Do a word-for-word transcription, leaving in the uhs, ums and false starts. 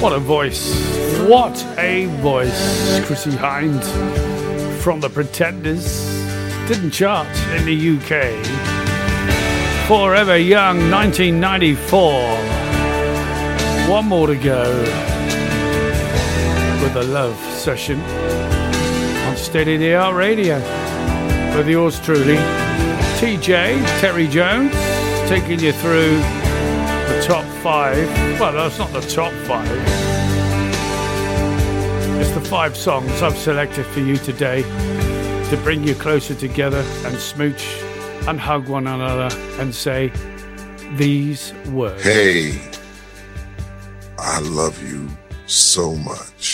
What a voice. What a voice. Chrissie Hynde from The Pretenders. Didn't chart in the U K. Forever Young, nineteen ninety-four. One more to go with the Love Session on Steady D R Radio with yours truly, T J, Terry Jones, taking you through the top five. Well, that's not the top five. It's the five songs I've selected for you today to bring you closer together and smooch and hug one another and say these words. Hey, I love you so much.